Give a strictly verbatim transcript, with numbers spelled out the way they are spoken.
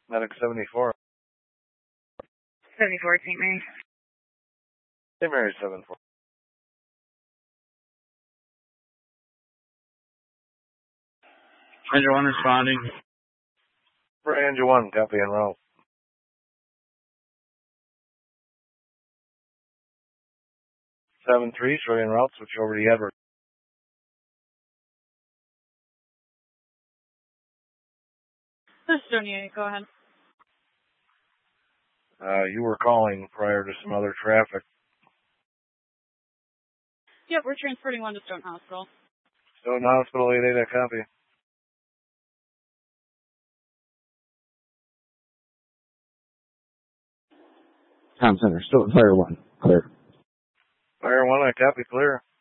Medic seventy-four. seventy-four, Saint Mary. Saint Mary seven four. Ranger one responding. Ranger one, copy en route. seven three, showing en route, switch over to the Edward. This is Stony, go ahead. Uh, you were calling prior to some other traffic. Yep, we're transporting one to Stone Hospital. Stone Hospital, eight eight, copy. Tom Center, Stone Fire one, clear. Fire one, I copy, clear.